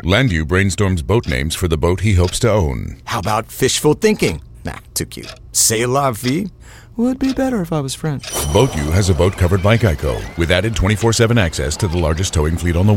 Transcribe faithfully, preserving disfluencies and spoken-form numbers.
Landu brainstorms boat names for the boat he hopes to own. How about fishful thinking? Nah, too cute. C'est la vie? Would be better if I was French. Boat U has a boat covered by Geico, with added twenty-four seven access to the largest towing fleet on the